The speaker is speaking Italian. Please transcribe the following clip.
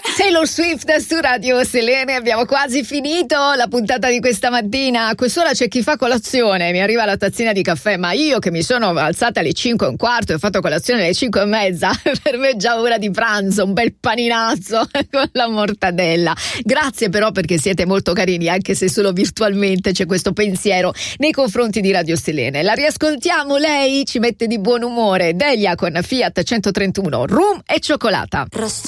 Taylor Swift su Radio Selene. Abbiamo quasi finito la puntata di questa mattina. A quest'ora c'è chi fa colazione, mi arriva la tazzina di caffè, ma io che mi sono alzata alle 5:15 e ho fatto colazione alle 5:30, per me è già ora di pranzo, un bel paninazzo con la mortadella. Grazie però, perché siete molto carini, anche se solo virtualmente c'è questo pensiero nei confronti di Radio Selene. La riascoltiamo, lei ci mette di buon umore. Delia con Fiat 131, rum e cioccolata.